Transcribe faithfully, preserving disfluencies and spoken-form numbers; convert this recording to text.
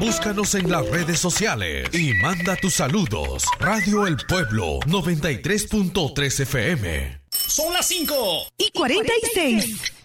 Búscanos en las redes sociales y manda tus saludos. Radio El Pueblo noventa y tres punto tres F M. Son las cinco y cuarenta y seis.